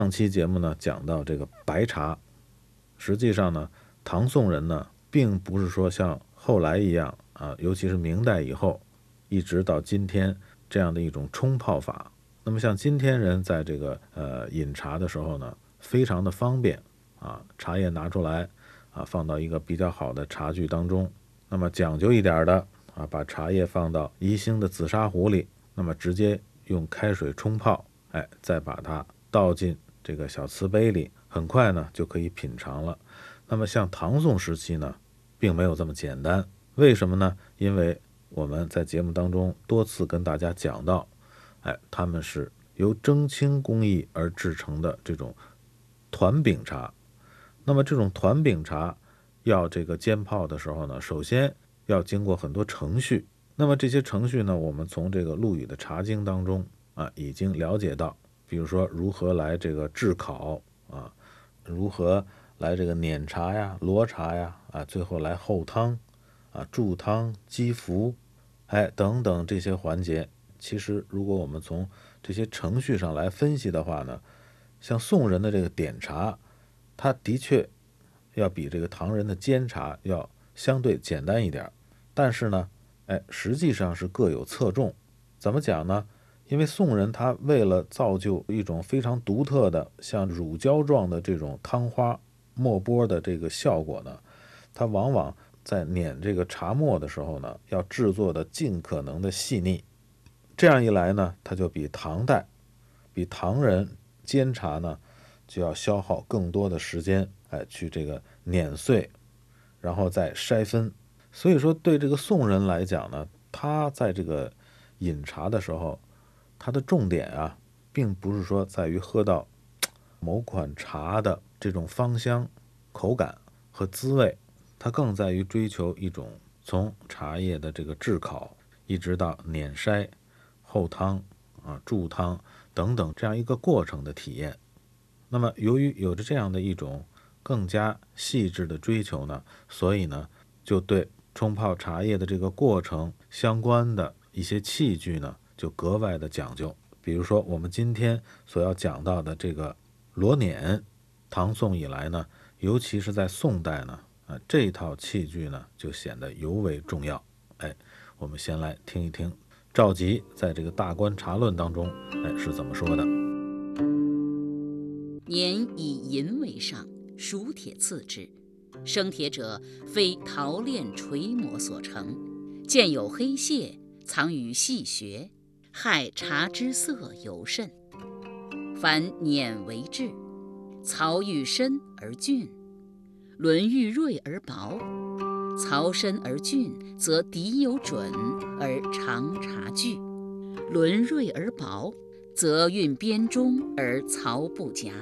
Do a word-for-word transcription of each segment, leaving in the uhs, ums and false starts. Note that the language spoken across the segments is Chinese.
上期节目呢讲到这个白茶，实际上呢，唐宋人呢并不是说像后来一样啊，尤其是明代以后，一直到今天这样的一种冲泡法。那么像今天人在这个呃饮茶的时候呢，非常的方便啊，茶叶拿出来啊，放到一个比较好的茶具当中，那么讲究一点的啊，把茶叶放到宜兴的紫砂壶里，那么直接用开水冲泡，哎，再把它倒进这个小瓷杯里，很快呢就可以品尝了。那么像唐宋时期呢，并没有这么简单。为什么呢？因为我们在节目当中多次跟大家讲到，哎，他们是由蒸青工艺而制成的这种团饼茶。那么这种团饼茶要这个煎泡的时候呢，首先要经过很多程序。那么这些程序呢，我们从这个陆羽的茶经当中啊已经了解到，比如说如何来这个炙烤啊，如何来这个碾茶呀、罗茶呀啊，最后来后汤啊、注汤、积服，哎等等这些环节。其实如果我们从这些程序上来分析的话呢，像宋人的这个点茶，它的确要比这个唐人的煎茶要相对简单一点，但是呢，哎，实际上是各有侧重。怎么讲呢？因为宋人他为了造就一种非常独特的像乳胶状的这种汤花沫波的这个效果呢，他往往在碾这个茶末的时候呢，要制作的尽可能的细腻。这样一来呢，它就比唐代、比唐人煎茶呢，就要消耗更多的时间，哎，去这个碾碎，然后再筛分。所以说，对这个宋人来讲呢，他在这个饮茶的时候，他的重点啊，并不是说在于喝到某款茶的这种芳香、口感和滋味，它更在于追求一种从茶叶的这个炙烤，一直到碾筛、后汤啊、注汤等等这样一个过程的体验。那么由于有着这样的一种更加细致的追求呢，所以呢，就对冲泡茶叶的这个过程相关的一些器具呢，就格外的讲究。比如说我们今天所要讲到的这个罗碾，唐宋以来呢，尤其是在宋代呢，啊，这套器具呢就显得尤为重要。哎，我们先来听一听赵佶在这个《大观茶论》当中，哎是怎么说的。 碾以银为上，熟铁次之。生铁者，非陶炼锤磨所成，见有黑屑，藏于细穴，害茶之色尤甚。凡碾为质，槽愈深而峻，轮愈锐而薄。槽深而峻，则底有准而长茶具；轮锐而薄，则运边中而槽不夹。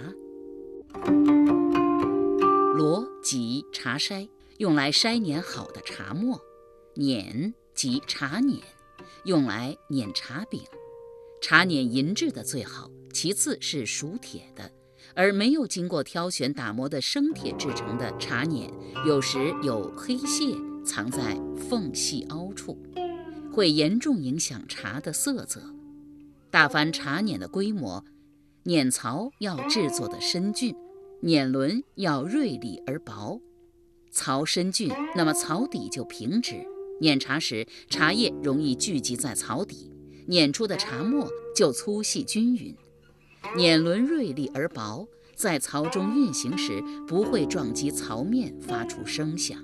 罗即茶筛，用来筛碾好的茶末；碾即茶碾，用来碾茶饼。茶碾银质的最好，其次是熟铁的，而没有经过挑选打磨的生铁制成的茶碾，有时有黑屑藏在缝隙凹处，会严重影响茶的色泽。大凡茶碾的规模，碾槽要制作的深峻，碾轮要锐利而薄。槽深峻，那么槽底就平直，碾茶时茶叶容易聚集在槽底，碾出的茶末就粗细均匀。碾轮锐利而薄，在槽中运行时不会撞击槽面发出声响。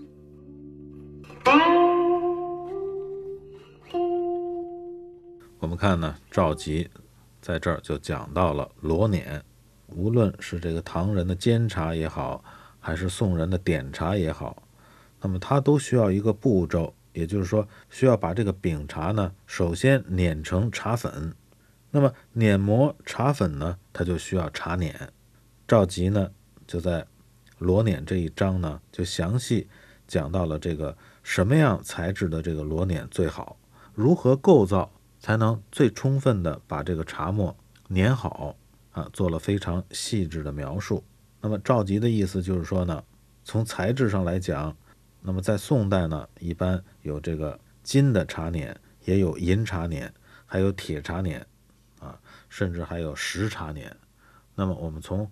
我们看呢，赵佶在这儿就讲到了罗碾，无论是这个唐人的煎茶也好，还是宋人的点茶也好，那么它都需要一个步骤，也就是说需要把这个饼茶呢，首先碾成茶粉。那么碾磨茶粉呢，它就需要茶碾。赵佶呢就在罗碾这一章呢，就详细讲到了这个什么样材质的这个罗碾最好，如何构造才能最充分的把这个茶末碾好啊，做了非常细致的描述。那么赵佶的意思就是说呢，从材质上来讲，那么在宋代呢，一般有这个金的茶碾，也有银茶碾，还有铁茶碾啊，甚至还有石茶碾。那么我们从